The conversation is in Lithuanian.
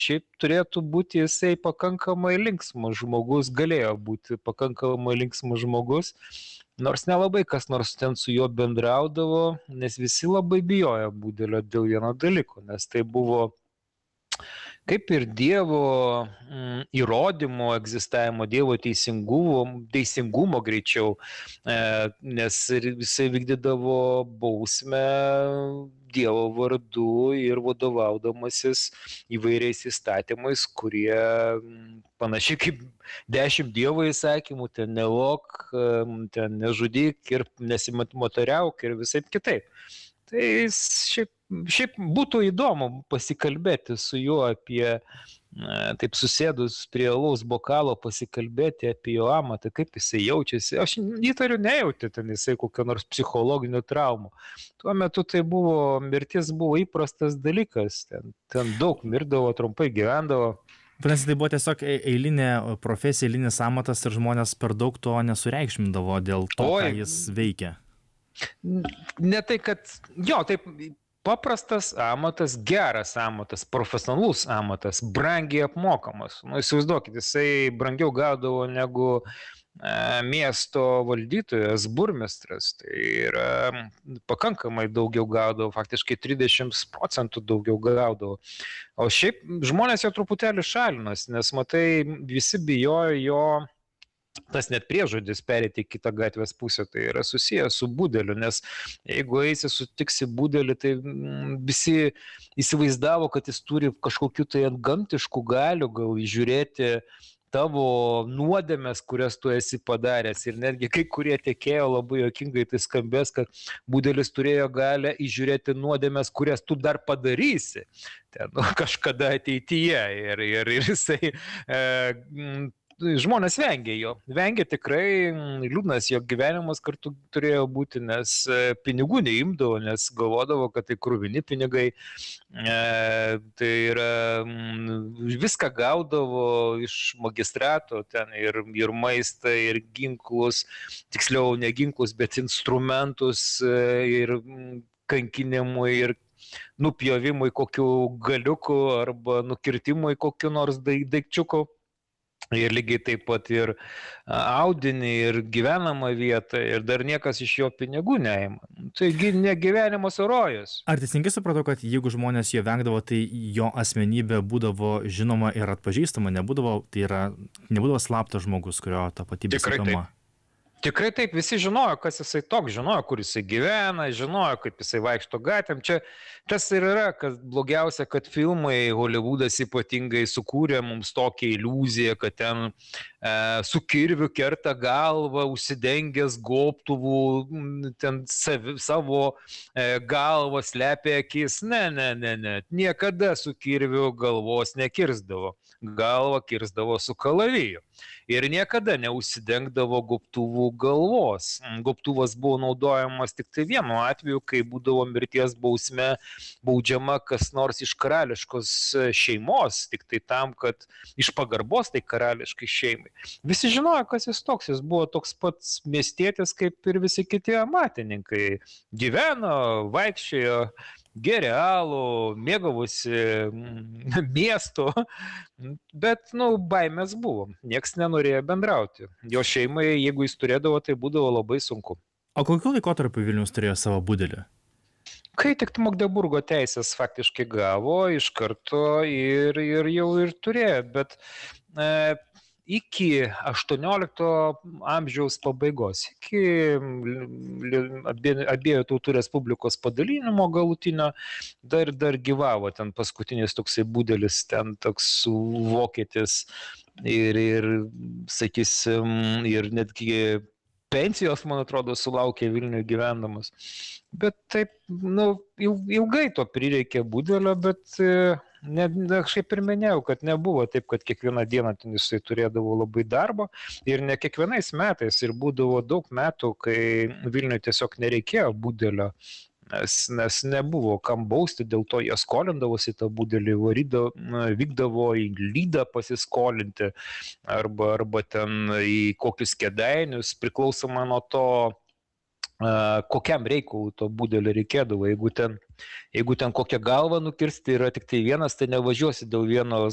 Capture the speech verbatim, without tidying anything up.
šiaip turėtų būti jisai pakankamai linksmas žmogus, galėjo būti pakankamai linksmas žmogus, nors nelabai kas nors ten su juo bendraudavo, nes visi labai bijojo Budelio dėl vieno dalyko, nes tai buvo kaip ir Dievo mm, įrodymo egzistavimo, Dievo teisingumo, teisingumo greičiau, e, nes jisai vykdydavo bausmę Dievo vardu ir vadovaudamasis įvairiais įstatymais, kurie mm, panašiai kaip dešimt Dievo įsakymų, ten nevok, ten nežudyk ir nesimotariauk ir visaip kitaip. Tai šiaip, šiaip būtų įdomu pasikalbėti su juo apie, taip susėdus prie alaus bokalo, pasikalbėti apie jo amatą, kaip jisai jaučiasi. Aš įtariu, nejauti ten jisai kokio nors psichologinių traumų. Tuo metu tai buvo, mirtis buvo įprastas dalykas, ten, ten daug mirdavo, trumpai gyvendavo. Vadinasi, tai buvo tiesiog eilinė profesija, eilinis amatas ir žmonės per daug to nesureikšmindavo dėl to, Oi. Ką jis veikia. Ne tai, kad, jo, taip, paprastas amatas, geras amatas, profesionalus amatas, brangiai apmokamas. Nu, įsivaizduokit, jisai brangiau gaudavo negu e, miesto valdytojas, burmistras. Tai yra pakankamai daugiau gaudavo, faktiškai trisdešimt procentų daugiau gaudavo. O šiaip žmonės jo truputėlį šalinas, nes matai, visi bijojo jo. Tas net priežodis perėti į kitą gatvės pusę, tai yra susijęs su Budeliu, nes jeigu eisi sutiksi Budelį, tai visi įsivaizdavo, kad jis turi kažkokių tai antgamtiškų galių, gal įžiūrėti tavo nuodėmes, kurias tu esi padaręs. Ir netgi kai kurie tekėjo labai juokingai tai skambės, kad Budelis turėjo galę įžiūrėti nuodėmes, kurias tu dar padarysi ten, nu, kažkada ateityje. Ir, ir, ir jisai... E, Žmonės vengia jo, vengia tikrai, liūdnas jo gyvenimas kartu turėjo būti, nes pinigų neimdavo, nes galvodavo, kad tai kruvini pinigai, e, tai yra viską gaudavo iš magistrato, ten ir, ir maistą, ir ginklus, tiksliau ne ginklus, bet instrumentus ir kankinimui, ir nupjovimui kokių galiukų arba nukirtimui kokiu nors daikčiuku. Ir lygiai taip pat ir audinį, ir gyvenamą vietą, ir dar niekas iš jo pinigų neima. Taigi ne gyvenimas, o rojus. Ar teisingai supratau, kad jeigu žmonės jo vengdavo, tai jo asmenybė būdavo žinoma ir atpažįstama, nebūdavo, tai yra, nebūdavo slaptas žmogus, kurio tapatybė sakoma? Tikrai taip, visi žinojo, kas jisai toks, žinojo, kur jisai gyvena, žinojo, kaip jisai vaikšto gatvėm. Čia tas ir yra, kad blogiausia, kad filmai, Hollywoodas ypatingai sukūrė mums tokią iliuziją, kad ten e, su kirviu kerta galvą, užsidengęs gobtuvų, ten savi, savo e, galvą slepia akis. Ne, ne, ne, ne, niekada su kirviu galvos nekirsdavo. Galvą kirsdavo su kalaviju. Ir niekada neužsidengdavo gobtuvų galvos. Gobtuvas buvo naudojamas tik tai vienu atveju, kai būdavo mirties bausme baudžiama kas nors iš karališkos šeimos, tik tai tam, kad iš pagarbos tai karališkai šeimai. Visi žinojo, kas jis toks. Jis buvo toks pats miestietis, kaip ir visi kiti amatininkai. Gyveno, vaikščiojo, gėrė alų, mėgavosi miesto, bet, nu, baimės buvo. Niekas nenorėjo bendrauti. Jo šeimai, jeigu jis turėdavo, tai būdavo labai sunku. O kokiu laikotarpiu Vilnius turėjo savo Budelį? Kai tik Magdeburgo teisės faktiškai gavo, iš karto ir, ir jau ir turėjo, bet e, iki aštuoniolikto amžiaus pabaigos, iki abiejų tautų respublikos padalinimo galutinio, dar, dar gyvavo ten paskutinis toksai Budelis, ten toks vokietis ir, ir sakysim, ir netgi pensijos, man atrodo, sulaukė Vilniuje gyvendamas. Bet taip, nu, ilgai to prireikė Budelio, bet ne, ne, šiaip ir minėjau, kad nebuvo taip, kad kiekvieną dieną jisai turėdavo labai darbo ir ne kiekvienais metais ir būdavo daug metų, kai Vilniuje tiesiog nereikėjo Budelio, nes, nes nebuvo kam bausti, dėl to jie skolindavosi tą Budelį, varydavo, vykdavo į Lydą pasiskolinti arba, arba ten į kokius Kėdainius, priklausomai nuo to, kokiam reikalui to Budelio reikėdavo. Jeigu ten, jeigu ten kokią galvą nukirsti yra tik tai vienas, tai nevažiuosi dėl vieno